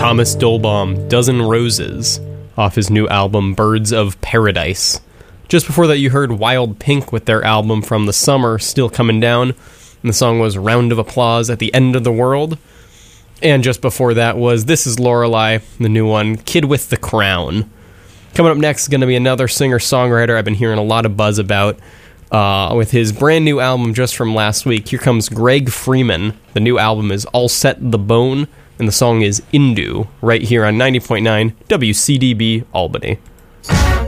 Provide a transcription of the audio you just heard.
Thomas Dolbaum, Dozen Roses, off his new album Birds of Paradise. Just before that, you heard Wild Pink with their album from the summer, Still Coming Down, and the song was Round of Applause at the End of the World. And just before that was This Is Lorelei, the new one, Kid with the Crown. Coming up next is going to be another singer-songwriter I've been hearing a lot of buzz about with his brand new album just from last week. Here comes Greg Freeman. The new album is All Set the Bone, and the song is Indu, right here on 90.9 WCDB Albany.